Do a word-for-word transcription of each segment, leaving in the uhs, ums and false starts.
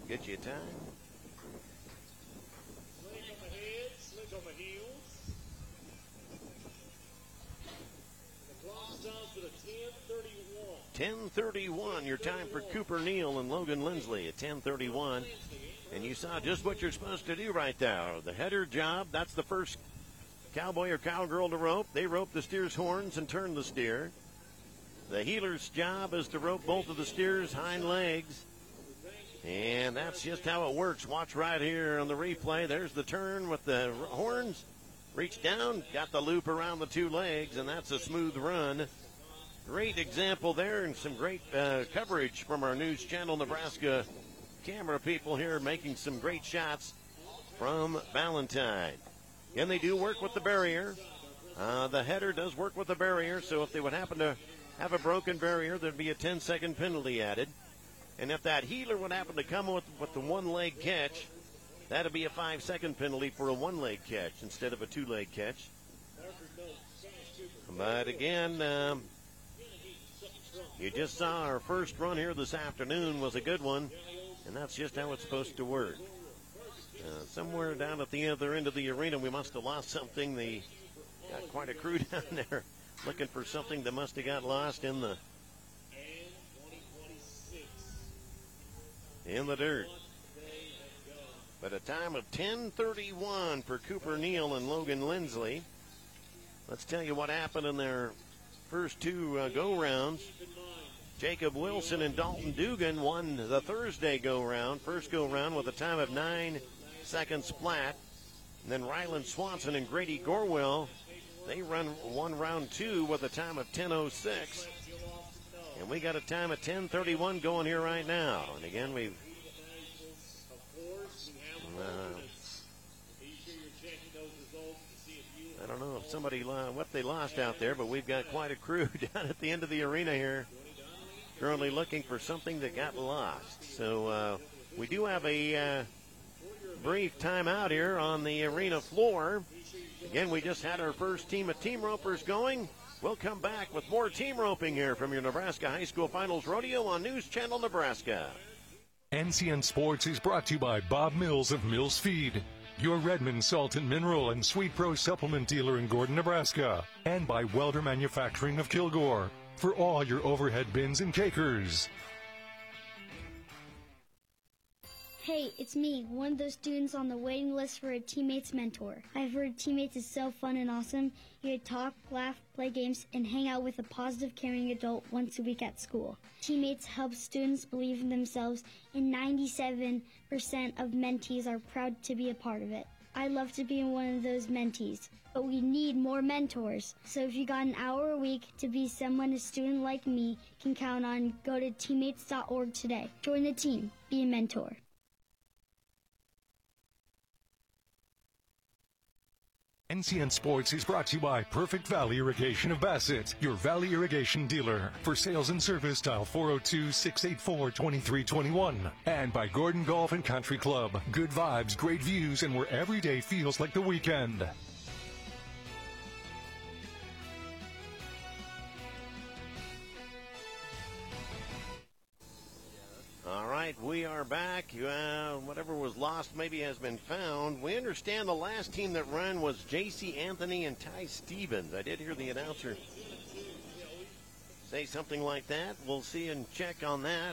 get you a time. Slick on the head, slick on the heels. The clock stops at a ten thirty-one. ten thirty-one, your time for Cooper Neal and Logan Lindsley at ten thirty-one. And you saw just what you're supposed to do right there. The header job, that's the first cowboy or cowgirl to rope. They rope the steer's horns and turn the steer. The heeler's job is to rope both of the steer's hind legs. And that's just how it works. Watch right here on the replay. There's the turn with the horns. Reach down, got the loop around the two legs, and that's a smooth run. Great example there, and some great uh, coverage from our News Channel Nebraska camera people here making some great shots from Valentine. And they do work with the barrier. Uh, the header does work with the barrier, so if they would happen to have a broken barrier, there'd be a ten-second penalty added. And if that heeler would happen to come with, with the one-leg catch, that'd be a five-second penalty for a one-leg catch instead of a two-leg catch. But again, um, you just saw our first run here this afternoon was a good one, and that's just how it's supposed to work. Uh, somewhere down at the other end of the arena, we must have lost something. They got quite a crew down there looking for something that must have got lost in the in the dirt. But a time of ten thirty-one for Cooper Neal and Logan Lindsley. Let's tell you what happened in their first two uh, go-rounds. Jacob Wilson and Dalton Dugan won the Thursday go-round. First go-round with a time of nine seconds flat. And then Ryland Swanson and Grady Gorwell, they run one round two with a time of ten oh six. And we got a time of ten thirty-one going here right now. And again, we've... Uh, I don't know if somebody lo- what they lost out there, but we've got quite a crew down at the end of the arena here, currently looking for something that got lost. So uh, we do have a uh, brief timeout here on the arena floor. Again, we just had our first team of team ropers going. We'll come back with more team roping here from your Nebraska High School Finals Rodeo on News Channel Nebraska. N C N Sports is brought to you by Bob Mills of Mills Feed, your Redmond Salt and Mineral and Sweet Pro supplement dealer in Gordon, Nebraska, and by Welder Manufacturing of Kilgore for all your overhead bins and cakers. Hey, it's me, one of those students on the waiting list for a teammate's mentor. I've heard teammates is so fun and awesome. You get to talk, laugh, play games, and hang out with a positive, caring adult once a week at school. Teammates help students believe in themselves, and ninety-seven percent of mentees are proud to be a part of it. I love to be one of those mentees, but we need more mentors. So if you got an hour a week to be someone a student like me can count on, go to teammates dot org today. Join the team. Be a mentor. N C N Sports is brought to you by Perfect Valley Irrigation of Bassett, your Valley Irrigation dealer. For sales and service, dial four oh two, six eight four, two three two one. And by Gordon Golf and Country Club. Good vibes, great views, and where every day feels like the weekend. All right, we are back. Uh, whatever was lost maybe has been found. We understand the last team that ran was J C Anthony and Ty Stevens. I did hear the announcer say something like that. We'll see and check on that.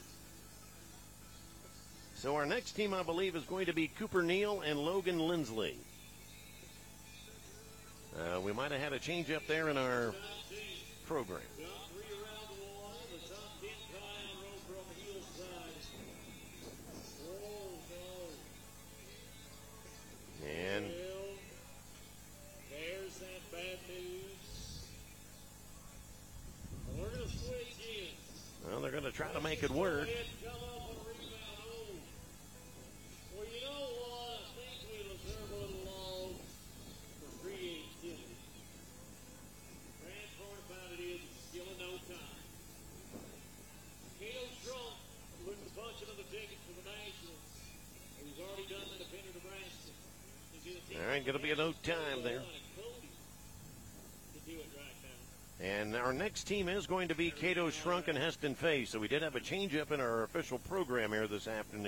So our next team, I believe, is going to be Cooper Neal and Logan Lindsley. Uh, we might have had a change up there in our program. And there's that bad news. We're going to switch in. Well, they're going to try to make it work. Well, you know what? I think we deserve a little love for creativity. Grand part about it is it's still in no time. Cato Trump with the bunching of the tickets for the Nationals. He's already done that at Pender, Nebraska. All right, going to be a no time there. And our next team is going to be Cato Shrunk and Heston Face. So we did have a change up in our official program here this afternoon.